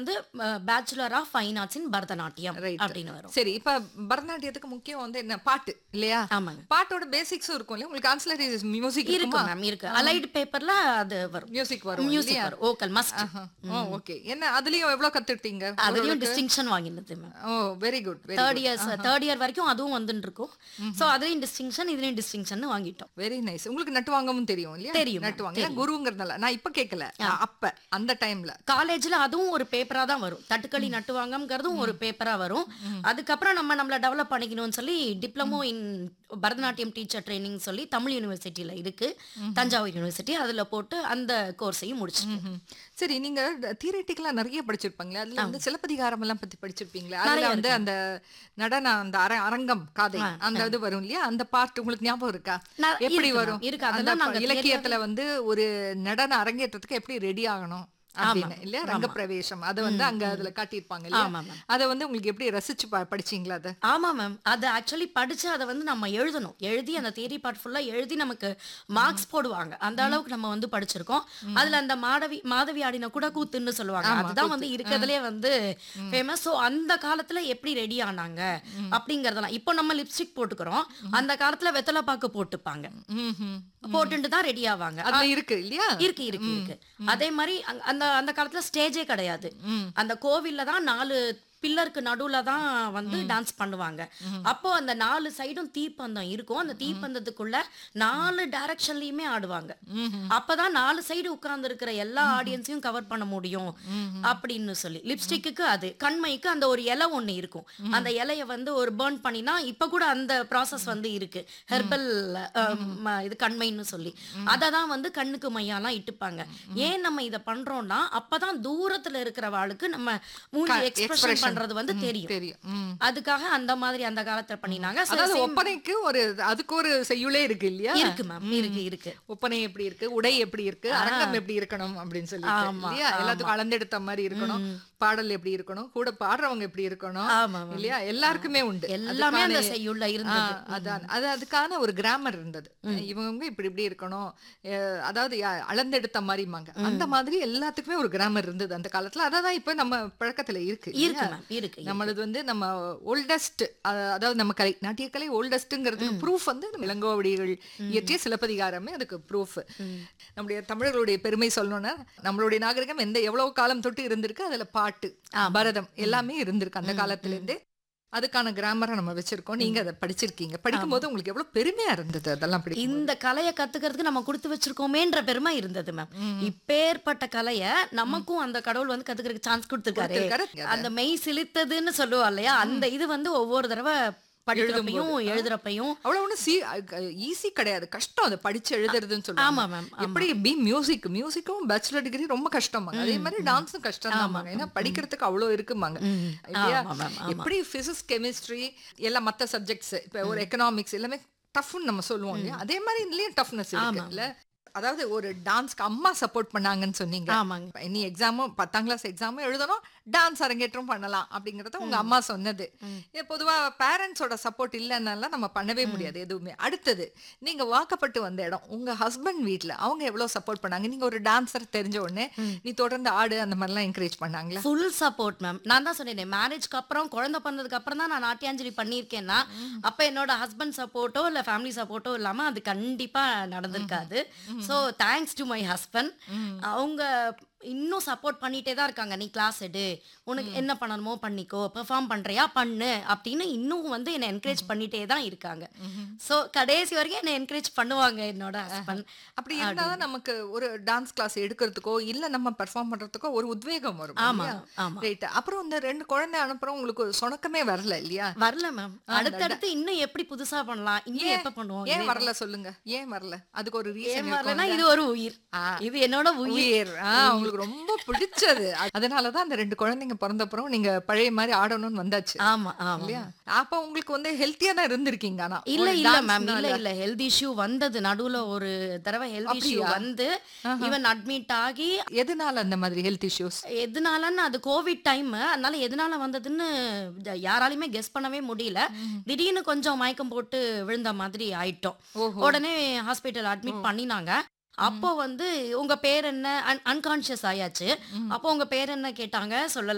வந்து bachelor of fine arts in Bharatanatyam right. அப்படின்னு வரும். சரி, இப்ப பரதநாட்டியத்துக்கு முக்கியம் வந்து என்ன? பாட்டு இல்லையா? ஆமாங்க. பாட்டோட பேசிக்ஸும் இருக்கும் இல்லையா? உங்களுக்கு ஆன்சிலரி மியூசிக் இருக்கு இருக்குமா? மேம், இருக்கு. அலைடு பேப்பர்ல அது வரும். மியூசிக் வரும் மியூசிக் இல்லையா? வரும். ஓக்கல் மஸ்ட். ஓகே. என்ன அதுலயும் எவ்வளவு கத்துட்டீங்க? அதுலயும் டிஸ்டிங்ஷன் வாங்கினது மேம். ஓ, வெரி குட். தேர்ட் இயர் வரைக்கும் அதுவும் வந்துட்டு இருக்கும். சோ அதுலயும் டிஸ்டிங்ஷன், இதுலயும் டிஸ்டிங்ஷன் வாங்கிட்டோம். Very nice. உங்களுக்கு நட்டுவாங்கவும் தெரியும் இல்லையா? தெரியும் ma'am, நட்டுவாங்க. ஏன்னா குருங்கிறதுனால நான் இப்ப கேட்கல, அப்ப அந்த டைம்ல. காலேஜ்ல அதுவும் ஒரு பேப்பரா தான் வரும். தட்டுக்களி நட்டுவாங்கங்கிறதும் ஒரு பேப்பரா வரும். அதுக்கப்புறம் நம்மள டெவலப் பண்ணிக்கணும்னு சொல்லி diploma in Bharatanatyam teacher training சொல்லி தமிழ் யூனிவர்சிட்டியில இருக்கு, தஞ்சாவூர் யூனிவர்சிட்டி. அதுல போட்டு அந்த கோர்ஸையும் முடிச்சிட்டேன். சரி, நீங்க தியரிட்டிக்கலா நிறைய படிச்சிருப்பாங்களே, அதுல வந்து சிலப்பதிகாரம் எல்லாம் பத்தி படிச்சிருப்பீங்களே, அதுல நிறைய வந்து அந்த நடன அந்த அரங்கம் காதை அந்த இது வரும் இல்லையா? அந்த பார்ட் உங்களுக்கு ஞாபகம் இருக்கா? எப்படி இருக்கு வரும்? ma'am, இருக்கு. அந்த அதெல்லாம் நாங்க இலக்கியத்துல வந்து ஒரு நடன அரங்கேற்றத்துக்கு எப்படி ரெடி ஆகணும் அப்படின்னு இல்லையா? ரங்க பிரவேசம் அதை வந்து அங்க அதுல காட்டியிருப்பாங்க இல்லையா? ஆமா மேம். அதை வந்து உங்களுக்கு எப்படி ரசிச்சு படிச்சீங்களா அதை? ஆமா மேம். அது ஆக்சுவலி படிச்சு அதை வந்து நம்ம எழுதணும். எழுதி அந்த தியரி பார்ட் ஃபுல்லா எழுதி நமக்கு மார்க்ஸ் போடுவாங்க. அந்த அளவுக்கு நம்ம வந்து படிச்சிருக்கோம். அதுல அந்த மாதவி ஆடின கூட கூத்துன்னு சொல்லுவாங்க. அதுதான் வந்து இருக்கிறதுலே வந்து ஃபேமஸ். ஸோ அந்த காலத்துல எப்படி ரெடி ஆனாங்க அப்படிங்கறதெல்லாம். இப்போ நம்ம லிப்ஸ்டிக் போட்டுக்கிறோம், அந்த காலத்துல வெத்தலை பாக்கு போட்டுப்பாங்க, போட்டுட்டு தான் ரெடி ஆவாங்க. அது இருக்கு இல்லையா? இருக்கு இருக்கு இருக்கு. அதே மாதிரி அந்த அந்த காலத்துல ஸ்டேஜே கிடையாது. அந்த கோவில்ல தான் 4 பில்லருக்கு நடுவுல தான் வந்து டான்ஸ் பண்ணுவாங்க. அப்போ அந்த 4 சைடும் தீப்பந்தம் இருக்கும். அந்த தீப்பந்தத்துக்குள்ள 4 டைரக்ஷன்லயுமே ஆடுவாங்க. அப்பதான் 4 சைடு உட்கார்ந்து இருக்கிற எல்லா ஆடியன்ஸையும் கவர் பண்ண முடியும் அப்படின்னு சொல்லி. லிப்ஸ்டிக்கு அது, கண்மைக்கு அந்த ஒரு இலை ஒண்ணு இருக்கும். அந்த இலைய வந்து ஒரு பர்ன் பண்ணினா இப்ப கூட அந்த ப்ராசஸ் வந்து இருக்கு. ஹெர்பல் இது கண்மைன்னு சொல்லி அததான் வந்து கண்ணுக்கு மையாலாம் இட்டுப்பாங்க. ஏன் நம்ம இத பண்றோம்னா அப்பதான் தூரத்துல இருக்கிறவாளுக்கு நம்ம மூஞ்சி எக்ஸ்பிரஷன் பண்றது வந்து தெரியும். அதுக்காக அந்த மாதிரி அந்த காலத்துல பண்ணினாங்க. அதாவது ஒப்பனைக்கு ஒரு அதுக்கு ஒரு செய்யுளே இருக்கு இல்லையா? இருக்கு மேம், இருக்கு. ஒப்பனை எப்படி இருக்கு, உடை எப்படி இருக்கு, அரங்கம் எப்படி இருக்கணும் அப்படின்னு சொல்லி இல்லையா? எல்லாத்துக்கும் அளந்தெடுத்த மாதிரி இருக்கணும், பாடல் எப்படி இருக்கணும், கூட பாடுறவங்க எப்படி இருக்கணும் இல்லையா? எல்லாருக்குமே உண்டு. எல்லாமே அந்த செய்யுள்ள இருந்தது. அதான் அதுக்கான ஒரு கிராமர் இருந்தது. இவங்க இப்படி இப்படி இருக்கணும், அதாவது அளந்தெடுத்த மாதிரிமாங்க. அந்த மாதிரி எல்லாத்துக்குமே ஒரு கிராமர் இருந்தது அந்த காலத்துல. அதான் இப்ப நம்ம பழக்கத்துல இருக்கு. நம்மளது வந்து நம்ம ஓல்டஸ்ட், அதாவது நம்ம கலை நாட்டியக்கலை ஓல்டஸ்ட்ங்கிறதுக்கு ப்ரூஃப் வந்து இளங்கோவடிகள் இயற்றிய சிலப்பதிகாரமே அதுக்கு ப்ரூஃப். நம்முடைய தமிழர்களுடைய பெருமை சொல்லணும்னா நம்மளுடைய நாகரிகம் எவ்வளவு காலம் தொட்டு இருந்திருக்கு. அதுல பாட்டு, பரதம் எல்லாமே இருந்திருக்கு அந்த காலத்துல இருந்தே. அதுக்கான கிராமரை நம்ம வச்சிருக்கோம். நீங்க அதை படிச்சிருக்கீங்க. படிக்கும்போது உங்களுக்கு எவ்வளவு பெருமையா இருந்தது அதெல்லாம் படிக்கும். இந்த கலையை கத்துக்கிறதுக்கு நம்ம கொடுத்து வச்சிருக்கோமேன்ற பெருமை இருந்தது மேம். இப்பேற்பட்ட கலையை நமக்கும் அந்த கடவுள் வந்து கத்துக்கிறதுக்கு சான்ஸ் கொடுத்துருக்காரு. அந்த மெய் சிலித்ததுன்னு சொல்லுவா இல்லையா? அந்த இது வந்து ஒவ்வொரு தடவை படிக்கிறப்பையும் எழுதுறப்பையும் அவ்வளவு ஒன்றும் ஈஸி கிடையாது, கஷ்டம் அதை படிச்சு எழுதுறதுன்னு சொல்லுவாங்க. ஆமா மேம். எப்படி மியூசிக்கும் பேச்சுலர் டிகிரி ரொம்ப கஷ்டமாங்க. அதே மாதிரி டான்ஸும் கஷ்டம் தான். ஏன்னா படிக்கிறதுக்கு அவ்வளவு இருக்குமாங்க இல்லையா? எப்படி பிசிக்ஸ், கெமிஸ்ட்ரி எல்லாம் மற்ற சப்ஜெக்ட்ஸ், இப்ப ஒரு எக்கனாமிக்ஸ் எல்லாமே டஃப்னு நம்ம சொல்லுவோம் இல்லையா? அதே மாதிரி இதுலயும் டஃப்னஸ் இருக்கு இல்ல? அதாவது ஒரு டான்ஸ்க்கு அம்மா சப்போர்ட் பண்ணாங்கன்னு சொன்னீங்க. இனி எக்ஸாமும் 10ஆம் கிளாஸ் எக்ஸாமும் எழுதணும், டான்ஸ் அரங்கேற்றம் பண்ணலாம் அப்படிங்கறத உங்க அம்மா சொன்னது. பொதுவா பேரண்ட்ஸோட சப்போர்ட் இல்லைன்னால நம்ம பண்ணவே முடியாது எதுவுமே. அடுத்தது நீங்க வாக்கப்பட்டு வந்த இடம், உங்க ஹஸ்பண்ட் வீட்ல அவங்க எவ்வளவு சப்போர்ட் பண்ணாங்க? நீங்க ஒரு டான்சர் தெரிஞ்ச உடனே நீ தொடர்ந்து ஆடு அந்த மாதிரிலாம் என்கரேஜ் பண்ணாங்களா? Full support ma'am. நான் தான் சொன்னேன், மேரேஜ்க்கு அப்புறம் குழந்தை பிறந்ததுக்கு அப்புறம் தான் நான் நாட்டியாஞ்சலி பண்ணியிருக்கேன்னா அப்ப என்னோட ஹஸ்பண்ட் சப்போர்ட்டோ இல்ல ஃபேமிலி சப்போர்ட்டோ இல்லாம அது கண்டிப்பா நடந்திருக்காது. So thanks to my husband. அவங்க இன்னும் சப்போர்ட் பண்ணிட்டே தான் இருக்காங்க. நீ கிளாஸ் எடு, உனக்கு என்ன பண்ணணுமோ பண்ணிக்கோ, பெர்ஃபார்ம் பண்றியா பண்ணு அப்படின்னு இன்னும் வந்து என்னை என்கரேஜ் பண்ணிட்டே தான் இருக்காங்க. ஸோ கடைசி வரைக்கும் என்னை என்கரேஜ் பண்ணுவாங்க என்னோட ஹஸ்பண்ட். அப்படி இருந்தாதான் நமக்கு ஒரு டான்ஸ் கிளாஸ் எடுக்கிறதுக்கோ இல்ல நம்ம பெர்ஃபார்ம் பண்றதுக்கோ ஒரு உத்வேகம் வரும். ரைட். அப்புறம் இந்த 2 குழந்தை அனுப்புறோம், உங்களுக்கு ஒரு சொணக்கமே வரல இல்லையா? வரல மேம். அடுத்தடுத்து இன்னும் எப்படி புதுசா பண்ணலாம், இன்னும் எப்ப பண்ணுவோம், ஏன் வரல சொல்லுங்க? ஏன் வரல? அதுக்கு ஒரு ரீசன் வரலன்னா இது ஒரு உயிர், இது என்னோட உயிர். உங்களுக்கு ரொம்ப பிடிச்சது. அதனாலதான் அந்த 2 குழந்தைங்க பிறந்தப்புறம் நீங்க பழைய மாதிரி ஆடணும்னு வந்தாச்சு. ஆமா இல்லையா? அப்ப உங்களுக்கு வந்து ஹெல்த்தியா தான் இருந்திருக்கீங்க. ஆனா இல்ல மேம், இல்ல ஹெல்த் இஷ்யூ வந்தது. நடுவுல ஒரு தடவை ஹெல்த் இஷ்யூ வந்து ஈவன் அட்மிட் ஆகி. எதனால அந்த மாதிரி ஹெல்த் இஷ்யூஸ்? எதனாலன்னு அது கோவிட் டைம், அதனால எதனால வந்ததுன்னு யாராலையுமே கெஸ் பண்ணவே முடியல. திடீர்னு கொஞ்சம் மயக்கம் போட்டு விழுந்த மாதிரி ஆயிட்டோம். உடனே ஹாஸ்பிட்டல் அட்மிட் பண்ணினாங்க. அப்போ வந்து உங்க பேர் என்ன, அன்கான்ஷியஸ் ஆயாச்சு. அப்போ உங்க பேர் என்ன கேட்டாங்க, சொல்லல.